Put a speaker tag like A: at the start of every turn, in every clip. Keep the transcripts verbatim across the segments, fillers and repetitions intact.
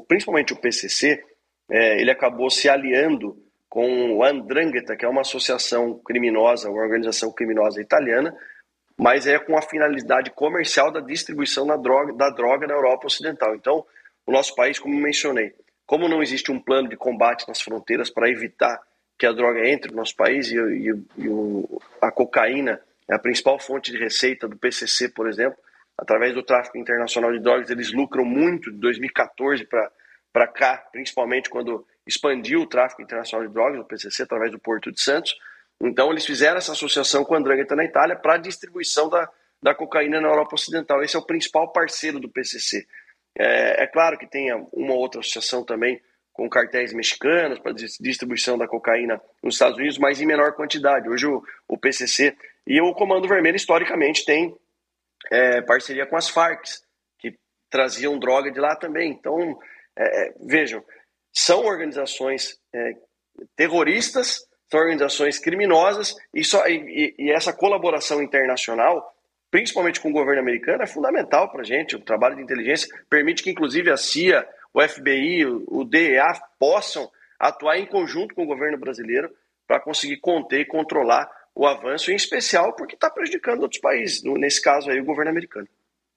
A: principalmente o P C C, é, ele acabou se aliando com a Ndrangheta, que é uma associação criminosa, uma organização criminosa italiana, mas é com a finalidade comercial da distribuição da droga, da droga na Europa Ocidental. Então, o nosso país, como mencionei, como não existe um plano de combate nas fronteiras para evitar que a droga entre no nosso país, e, e, e o, a cocaína é a principal fonte de receita do P C C, por exemplo, através do tráfico internacional de drogas, eles lucram muito de dois mil e quatorze para cá, principalmente quando expandiu o tráfico internacional de drogas, o P C C, através do Porto de Santos. Então, eles fizeram essa associação com a Ndrangheta na Itália para a distribuição da, da cocaína na Europa Ocidental. Esse é o principal parceiro do P C C. É, é claro que tem uma outra associação também com cartéis mexicanos para distribuição da cocaína nos Estados Unidos, mas em menor quantidade. Hoje o, o P C C e o Comando Vermelho, historicamente, tem é, parceria com as Farc, que traziam droga de lá também. Então, é, vejam, são organizações é, terroristas, são organizações criminosas, e, só, e, e essa colaboração internacional, principalmente com o governo americano, é fundamental para a gente. O trabalho de inteligência permite que, inclusive, a C I A, o F B I, o D E A possam atuar em conjunto com o governo brasileiro para conseguir conter e controlar o avanço, em especial porque está prejudicando outros países, nesse caso aí o governo americano.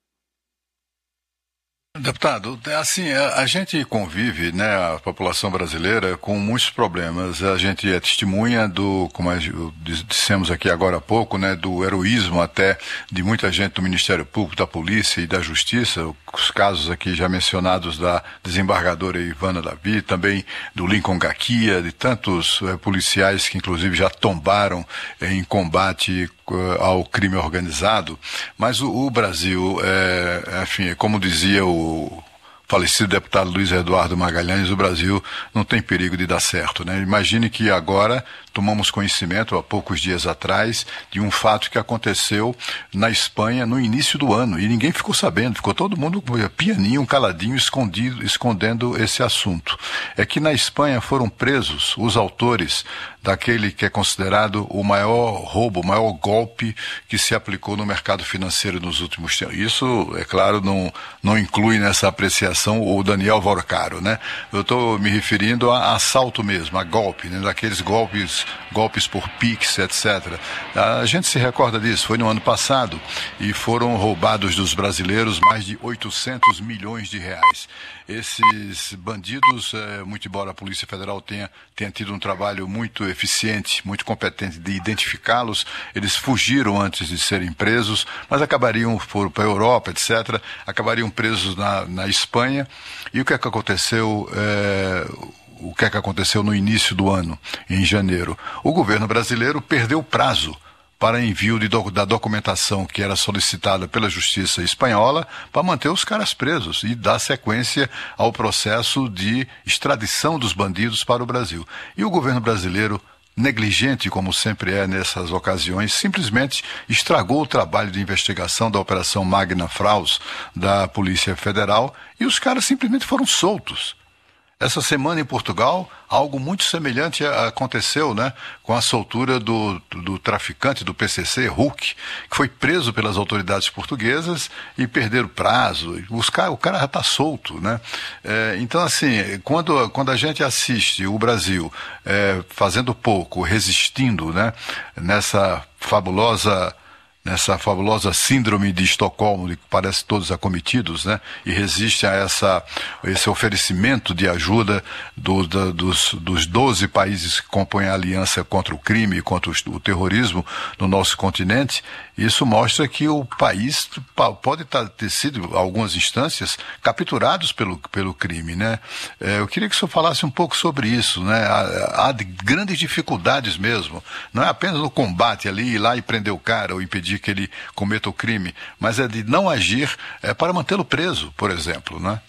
B: Deputado, assim, a, a gente convive, né, a população brasileira, com muitos problemas. A gente é testemunha do, como dissemos aqui agora há pouco, né, do heroísmo até de muita gente do Ministério Público, da Polícia e da Justiça, os casos aqui já mencionados da desembargadora Ivana Davi, também do Lincoln Gaquia, de tantos é, policiais que inclusive já tombaram é, em combate ao crime organizado, mas o, o Brasil, é, enfim, como dizia o falecido deputado Luiz Eduardo Magalhães, o Brasil não tem perigo de dar certo, né? Imagine que agora tomamos conhecimento, há poucos dias atrás, de um fato que aconteceu na Espanha no início do ano, e ninguém ficou sabendo, ficou todo mundo pianinho, caladinho, escondido, escondendo esse assunto. É que na Espanha foram presos os autores daquele que é considerado o maior roubo, o maior golpe que se aplicou no mercado financeiro nos últimos tempos. Isso, é claro, não, não inclui nessa apreciação o Daniel Vaurocaro, né? Eu estou me referindo a assalto mesmo, a golpe, né? Daqueles golpes, golpes por Pix, etcétera. A gente se recorda disso, foi no ano passado, e foram roubados dos brasileiros mais de oitocentos milhões de reais. Esses bandidos, é, muito embora a Polícia Federal tenha, tenha tido um trabalho muito eficiente, muito competente de identificá-los, eles fugiram antes de serem presos, mas acabariam, foram para a Europa, etcétera, acabariam presos na, na Espanha. E o que é que aconteceu, é, o que é que aconteceu no início do ano, em janeiro? O governo brasileiro perdeu o prazo para envio de do, da documentação que era solicitada pela Justiça espanhola para manter os caras presos e dar sequência ao processo de extradição dos bandidos para o Brasil. E o governo brasileiro, negligente como sempre é nessas ocasiões, simplesmente estragou o trabalho de investigação da Operação Magna Fraus da Polícia Federal e os caras simplesmente foram soltos. Essa semana em Portugal, algo muito semelhante aconteceu, né, com a soltura do, do, do traficante do P C C, Hulk, que foi preso pelas autoridades portuguesas e perderam prazo. Os cara, o cara já está solto, né? É, então, assim, quando, quando a gente assiste o Brasil é, fazendo pouco, resistindo, né, nessa fabulosa... nessa fabulosa síndrome de Estocolmo, de que parece todos acometidos, né? E resiste a essa, esse oferecimento de ajuda do, da, dos, dos doze países que compõem a aliança contra o crime e contra o, o terrorismo no nosso continente. Isso mostra que o país pode ter sido, em algumas instâncias, capturados pelo, pelo crime, né? É, eu queria que o senhor falasse um pouco sobre isso, né? Há, há grandes dificuldades mesmo. Não é apenas no combate ali, ir lá e prender o cara ou impedir que ele cometa o crime, mas é de não agir é, para mantê-lo preso, por exemplo, né?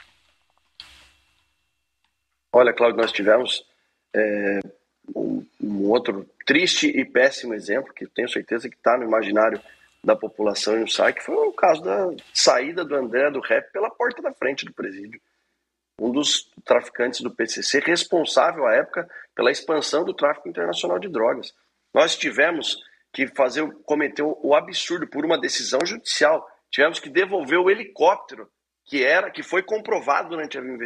A: Olha, Cláudio, nós tivemos é, um, um outro triste e péssimo exemplo, que tenho certeza que está no imaginário da população e no site, que foi o caso da saída do André do Rap pela porta da frente do presídio. Um dos traficantes do P C C, responsável à época pela expansão do tráfico internacional de drogas. Nós tivemos que fazer, cometeu o absurdo por uma decisão judicial. Tivemos que devolver o helicóptero que era, que foi comprovado durante a investigação